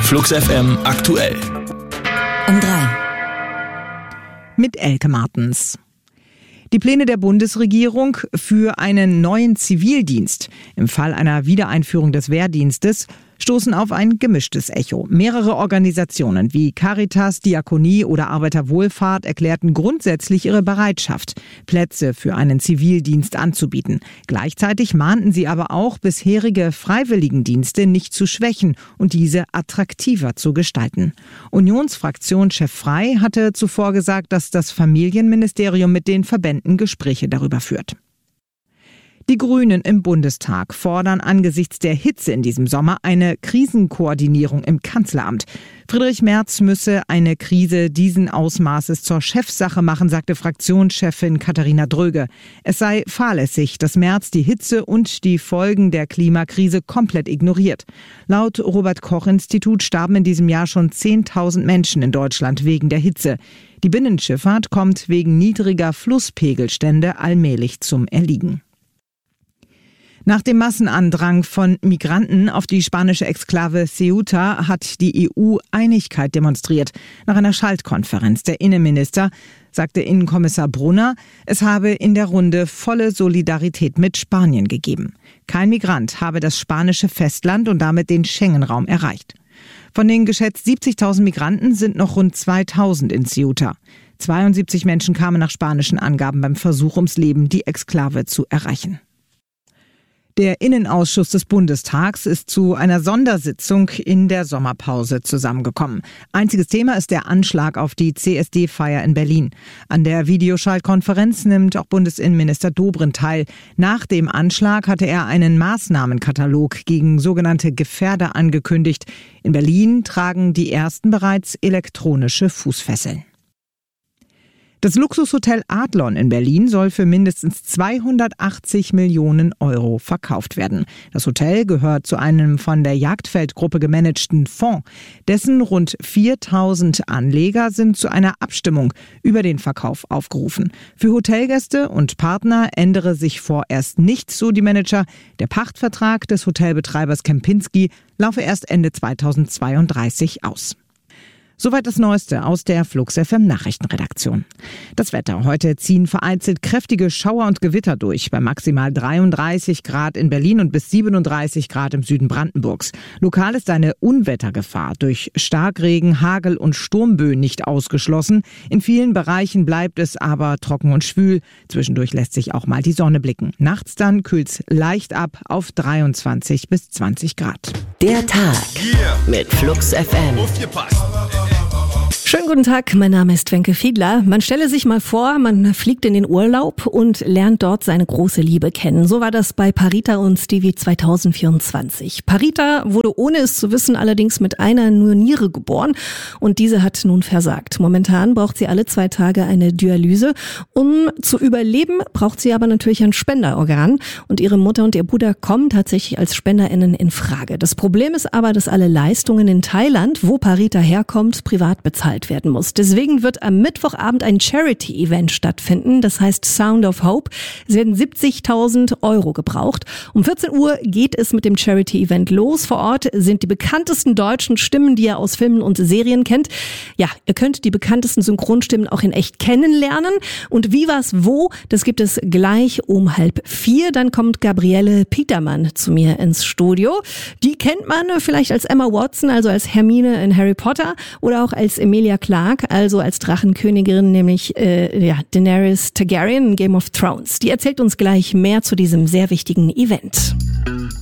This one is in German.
Flux FM aktuell. Um 3. Mit Elke Martens. Die Pläne der Bundesregierung für einen neuen Zivildienst im Fall einer Wiedereinführung des Wehrdienstes stoßen auf ein gemischtes Echo. Mehrere Organisationen wie Caritas, Diakonie oder Arbeiterwohlfahrt erklärten grundsätzlich ihre Bereitschaft, Plätze für einen Zivildienst anzubieten. Gleichzeitig mahnten sie aber auch, bisherige Freiwilligendienste nicht zu schwächen und diese attraktiver zu gestalten. Unionsfraktionschef Frey hatte zuvor gesagt, dass das Familienministerium mit den Verbänden Gespräche darüber führt. Die Grünen im Bundestag fordern angesichts der Hitze in diesem Sommer eine Krisenkoordinierung im Kanzleramt. Friedrich Merz müsse eine Krise diesen Ausmaßes zur Chefsache machen, sagte Fraktionschefin Katharina Dröge. Es sei fahrlässig, dass Merz die Hitze und die Folgen der Klimakrise komplett ignoriert. Laut Robert-Koch-Institut starben in diesem Jahr schon 10.000 Menschen in Deutschland wegen der Hitze. Die Binnenschifffahrt kommt wegen niedriger Flusspegelstände allmählich zum Erliegen. Nach dem Massenandrang von Migranten auf die spanische Exklave Ceuta hat die EU Einigkeit demonstriert. Nach einer Schaltkonferenz der Innenminister sagte Innenkommissar Brunner, es habe in der Runde volle Solidarität mit Spanien gegeben. Kein Migrant habe das spanische Festland und damit den Schengen-Raum erreicht. Von den geschätzt 70.000 Migranten sind noch rund 2.000 in Ceuta. 72 Menschen kamen nach spanischen Angaben beim Versuch ums Leben, die Exklave zu erreichen. Der Innenausschuss des Bundestags ist zu einer Sondersitzung in der Sommerpause zusammengekommen. Einziges Thema ist der Anschlag auf die CSD-Feier in Berlin. An der Videoschaltkonferenz nimmt auch Bundesinnenminister Dobrindt teil. Nach dem Anschlag hatte er einen Maßnahmenkatalog gegen sogenannte Gefährder angekündigt. In Berlin tragen die ersten bereits elektronische Fußfesseln. Das Luxushotel Adlon in Berlin soll für mindestens 280 Millionen Euro verkauft werden. Das Hotel gehört zu einem von der Jagdfeld-Gruppe gemanagten Fonds. Dessen rund 4.000 Anleger sind zu einer Abstimmung über den Verkauf aufgerufen. Für Hotelgäste und Partner ändere sich vorerst nichts, so die Manager. Der Pachtvertrag des Hotelbetreibers Kempinski laufe erst Ende 2032 aus. Soweit das Neueste aus der Flux FM Nachrichtenredaktion. Das Wetter. Heute ziehen vereinzelt kräftige Schauer und Gewitter durch. Bei maximal 33 Grad in Berlin und bis 37 Grad im Süden Brandenburgs. Lokal ist eine Unwettergefahr durch Starkregen, Hagel und Sturmböen nicht ausgeschlossen. In vielen Bereichen bleibt es aber trocken und schwül. Zwischendurch lässt sich auch mal die Sonne blicken. Nachts dann kühlt's leicht ab auf 23 bis 20 Grad. Der Tag mit Flux FM. Schönen guten Tag, mein Name ist Wenke Fiedler. Man stelle sich mal vor, man fliegt in den Urlaub und lernt dort seine große Liebe kennen. So war das bei Parita und Stevie 2024. Parita wurde, ohne es zu wissen, allerdings mit einer nur Niere geboren und diese hat nun versagt. Momentan braucht sie alle 2 Tage eine Dialyse. Um zu überleben, braucht sie aber natürlich ein Spenderorgan und ihre Mutter und ihr Bruder kommen tatsächlich als SpenderInnen in Frage. Das Problem ist aber, dass alle Leistungen in Thailand, wo Parita herkommt, privat bezahlt werden muss. Deswegen wird am Mittwochabend ein Charity-Event stattfinden. Das heißt Sound of Hope. Es werden 70.000 Euro gebraucht. Um 14 Uhr geht es mit dem Charity-Event los. Vor Ort sind die bekanntesten deutschen Stimmen, die ihr aus Filmen und Serien kennt. Ja, ihr könnt die bekanntesten Synchronstimmen auch in echt kennenlernen. Und wie, was, wo, das gibt es gleich um 3:30. Dann kommt Gabriele Petermann zu mir ins Studio. Die kennt man vielleicht als Emma Watson, also als Hermine in Harry Potter oder auch als Emilia Clarke, also als Drachenkönigin, nämlich Daenerys Targaryen in Game of Thrones. Die erzählt uns gleich mehr zu diesem sehr wichtigen Event.